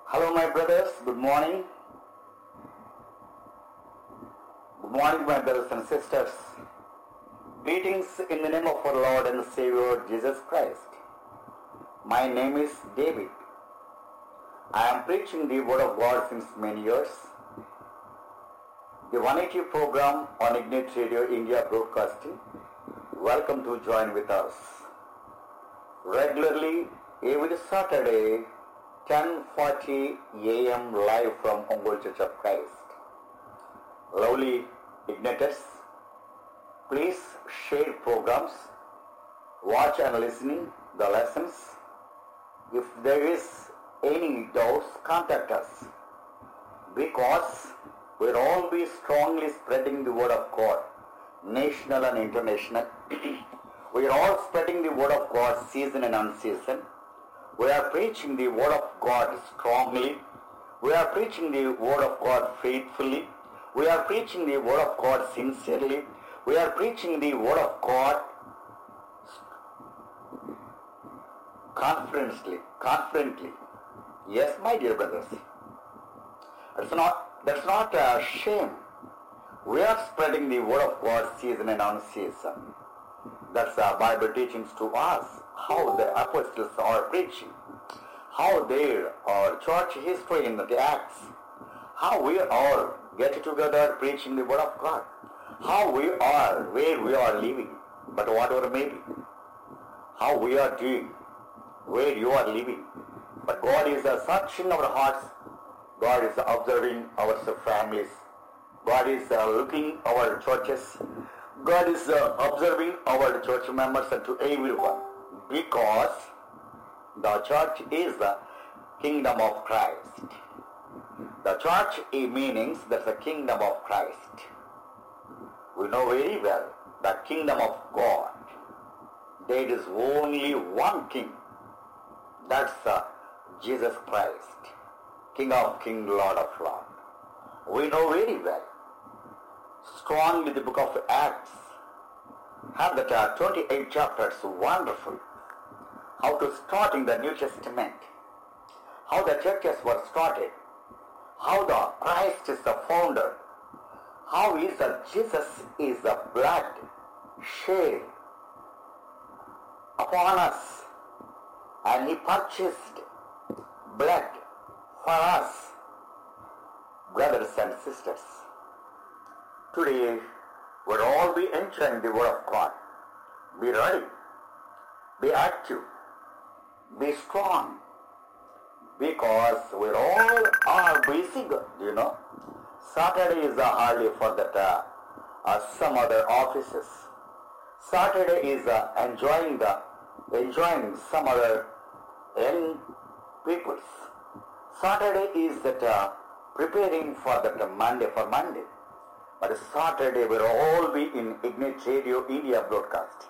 Hello, my brothers. Good morning. Good morning, my brothers and sisters. Greetings in the name of our Lord and Savior Jesus Christ. My name is David. I am preaching the Word of God since many years. The 180 program on Ignite Radio India Broadcasting. Welcome to join with us. Regularly, every Saturday, 10:40 a.m. live from Ongole Church of Christ. Lovely Igniters, please share programs, watch and listening the lessons. If there is any doubts, contact us, because we'll all be strongly spreading the word of God, national and international. We are all spreading the word of God, season and unseason. We are preaching the word of God strongly. We are preaching the word of God faithfully. We are preaching the word of God sincerely. We are preaching the word of God confidently. Yes, my dear brothers. That's not a shame. We are spreading the word of God season and unseason. That's Bible teachings to us, how the apostles are preaching, how their church history in the Acts, how we all get together preaching the word of God, how we are, where we are living, but whatever may be, how we are doing, where you are living. But God is searching our hearts, God is observing our families, God is looking our churches, God is observing our church members and to everyone, because the church is the kingdom of Christ. The church means that's the kingdom of Christ. We know very well the kingdom of God. There is only one king. That's Jesus Christ, King of Kings, Lord of Lords. We know very well. Strongly the book of Acts have that 28 chapters, wonderful. How to start in the New Testament, how the churches were started, how the Christ is the founder, how is Jesus is the blood shed upon us, and he purchased blood for us, brothers and sisters. Today, we'll all be entering the Word of God. Be ready, be active, be strong, because we all are busy, you know. Saturday is a holiday for that some other offices. Saturday is enjoying some other young peoples. Saturday is that preparing for that Monday. But Saturday will all be in Ignite Radio India broadcast.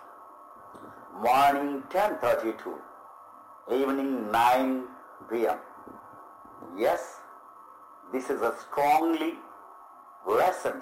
Morning 10:30 to evening 9 p.m. Yes, this is a strongly lessons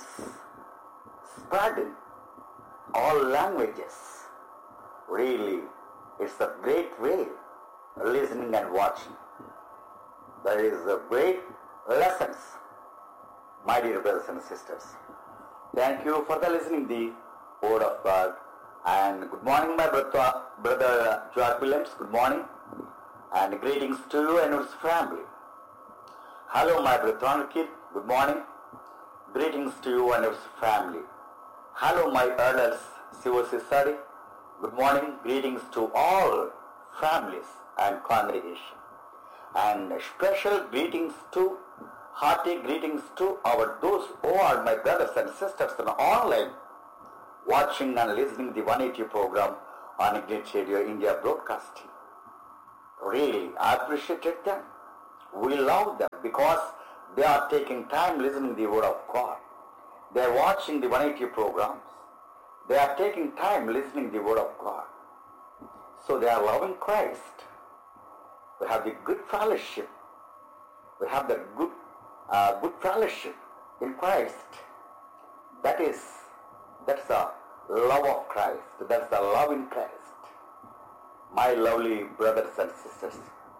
spread in all languages. Really, it's a great way listening and watching. There is a great lessons, my dear brothers and sisters. Thank you for the listening the word of God. And good morning, my brother George Williams. Good morning. And greetings to you and your family. Hello, my brother Kid. Good morning. Greetings to you and your family. Hello, my elders, Sivosi Sari. Good morning. Greetings to all families and congregation. And special greetings to hearty greetings to those who are my brothers and sisters in online, watching and listening the 180 program on Ignite Radio India Broadcasting. Really, I appreciated them. We love them because they are taking time listening the Word of God. They are watching the 180 programs. They are taking time listening the Word of God. So they are loving Christ. We have the good fellowship. We have the good fellowship in Christ. That's the love of Christ. That's the love in Christ. My lovely brothers and sisters,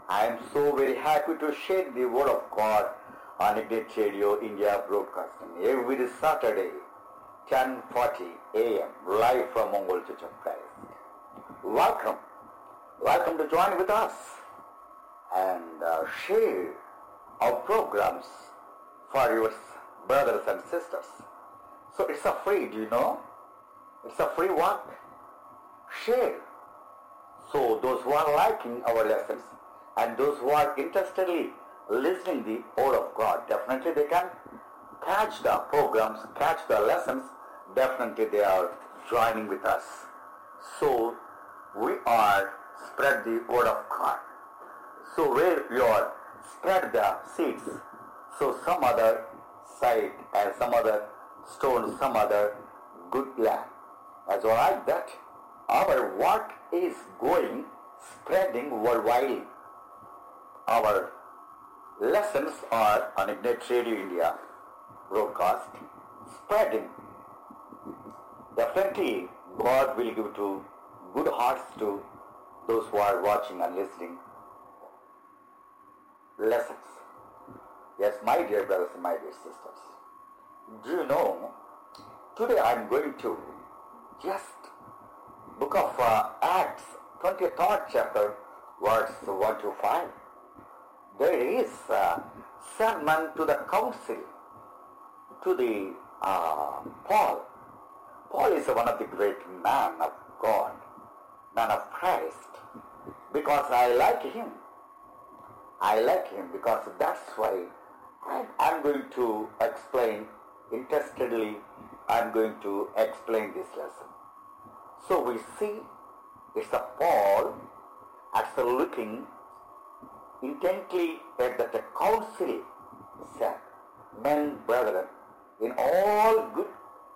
I am so very happy to share the word of God on Ignite Radio India broadcasting every Saturday, 10:40 a.m. live from Mongol Church of Christ. Welcome. Welcome to join with us and share our programs for your brothers and sisters. So it's a free, do you know? It's a free work. Share. So those who are liking our lessons and those who are interestedly listening the word of God, definitely they can catch the programs, catch the lessons. Definitely they are joining with us. So we are spread the word of God. So where you are spread the seeds, so some other side and some other stone, some other good land. As well like that, our work is going, spreading worldwide. Our lessons are on Ignite Radio India broadcast, spreading. Definitely, God will give to good hearts to those who are watching and listening lessons. Yes, my dear brothers and my dear sisters, do you know, today I am going to just book of Acts, 23rd chapter, verse 1 to 5. There is a sermon to the council, to the Paul. Paul is one of the great man of God, man of Christ, because I like him. I like him because that's why I'm going to explain, interestedly, I'm going to explain this lesson. So we see it's a Paul actually looking intently at the council, said, men, brethren, in all good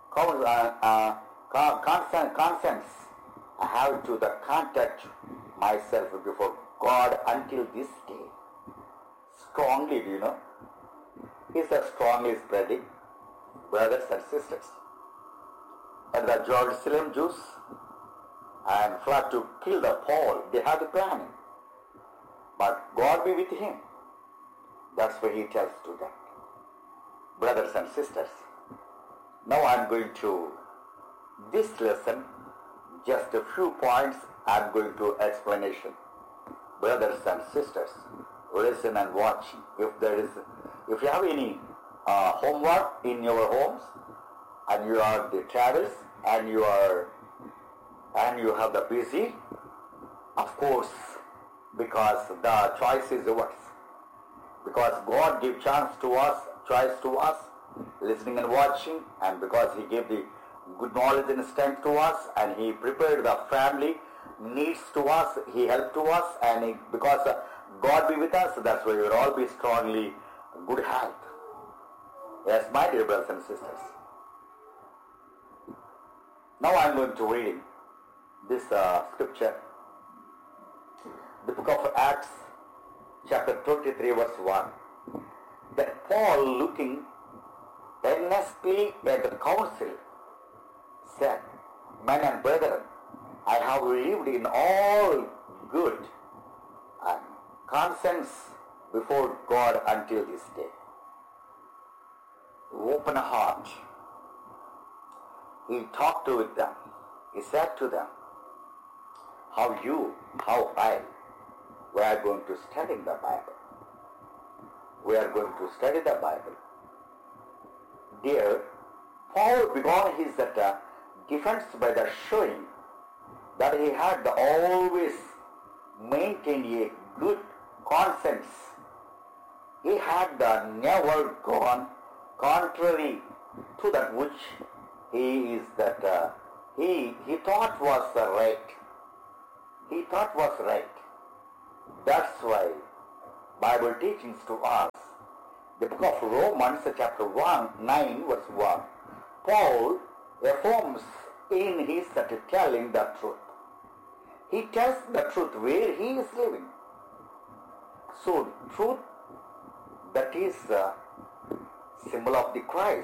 conscience, I have to the contact myself before God until this day. Strongly, do you know? Is a strongly spreading, brothers and sisters. And the Jerusalem Jews and fled to kill the Paul. They had the plan. But God be with him. That's what he tells to them. Brothers and sisters, now I'm going to, this lesson, just a few points, I'm going to explanation. Brothers and sisters, listen and watch. If you have any homework in your homes, and you are the travels, and you have the busy, of course, because the choice is yours. Because God gave choice to us, listening and watching, and because He gave the good knowledge and strength to us, and He prepared the family needs to us, He helped to us, and because God be with us, that's why we will all be strongly good health. Yes, my dear brothers and sisters. Now I am going to reading this scripture, the book of Acts, chapter 23, verse 1. That Paul, looking earnestly at the council, said, men and brethren, I have lived in all good and conscience before God until this day. Open heart. He talked with them. He said to them, how I, we are going to study the Bible. We are going to study the Bible. Dear, Paul began his defense by the showing that he had always maintained a good conscience. He had never gone contrary to that which he thought was right. He thought was right. That's why Bible teachings to us, the book of Romans, chapter 9, verse 1, Paul affirms in his telling the truth. He tells the truth where he is living. So truth, that is a symbol of the Christ.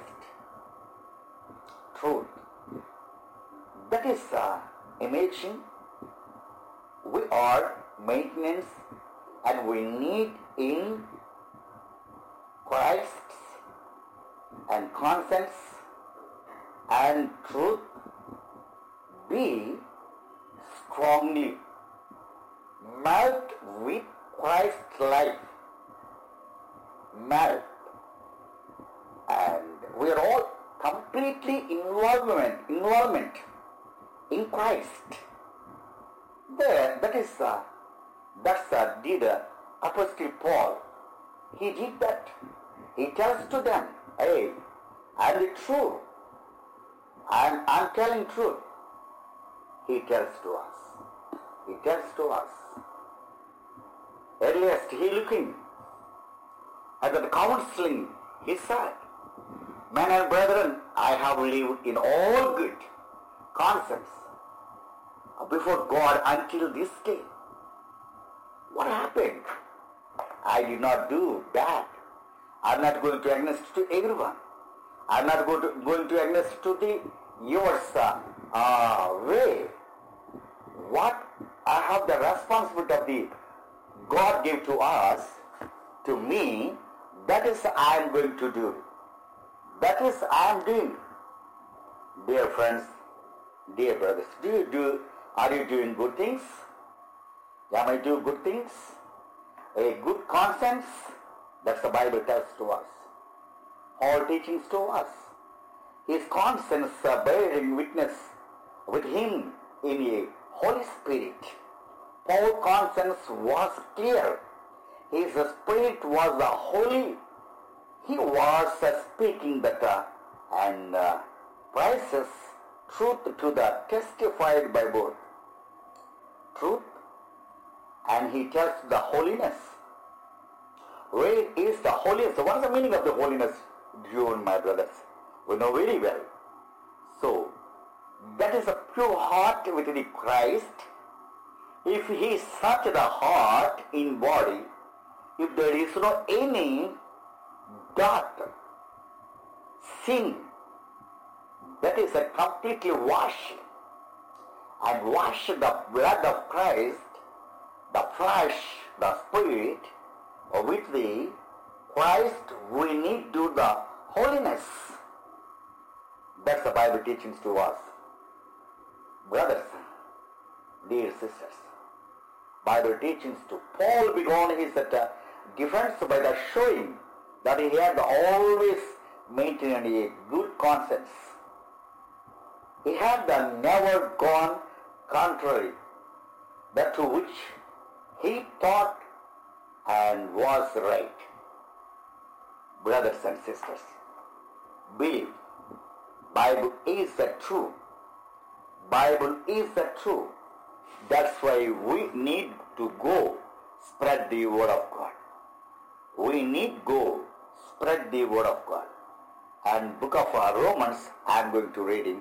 Truth. That is imaging we are maintenance and we need in Christ and conscience and truth be strongly melt with Christ's life. Melt. And we are all completely involvement in Christ. That's did Apostle Paul. He did that. He tells to them, hey, I'm the truth. I'm telling truth. He tells to us. He tells to us. Earliest he looking at the counseling, he said, men and brethren, I have lived in all good conscience before God until this day. What happened? I did not do bad. I'm not going to against to everyone. I'm not going to against to the yours way. What I have the responsibility of the God gave to us, to me, that is I am going to do. That is I am doing. Dear friends, dear brothers, are you doing good things? Am I doing good things? A good conscience, that's the Bible tells to us. All teachings to us. His conscience bearing witness with him in a Holy Spirit. Paul's conscience was clear. His spirit was holy. He was speaking that and praises truth to the testified by both truth, and he tells the holiness. Where is the holiness? What is the meaning of the holiness, you and my brothers? We know very well. So, that is a pure heart with the Christ. If he search the heart in body, if there is no any dot, sin, that is a completely washed, and wash the blood of Christ, the flesh, the spirit, with the Christ, we need to do the holiness. That's the Bible teachings to us. Brothers, dear sisters, Bible teachings to Paul began his defense by the showing that he had always maintained a good conscience. He had never gone contrary that to which he thought and was right. Brothers and sisters, believe Bible is the truth. Bible is the truth. That's why we need to go spread the word of God. We need go spread the word of God. And book of Romans, I am going to reading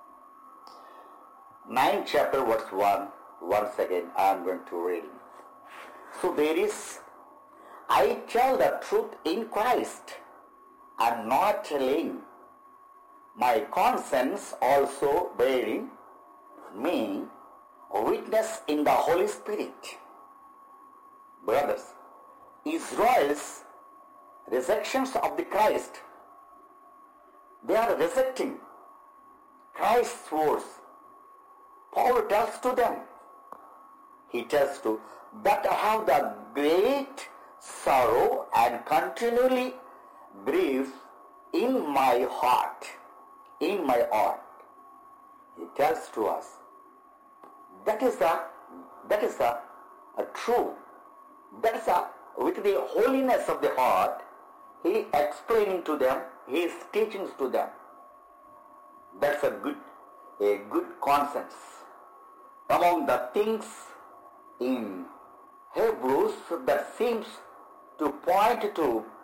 9th chapter verse 1. Once again, I am going to reading. So there is, I tell the truth in Christ. I am not telling. My conscience also bearing me witness in the Holy Spirit. Brothers, Israel's rejections of the Christ, they are rejecting Christ's words. Paul tells to them, he tells to, that I have the great sorrow and continually grief in my heart. In my heart. He tells to us, that is a true. That is with the holiness of the heart, he explaining to them, his teachings to them. That's a good conscience. Among the things in Hebrews that seems to point to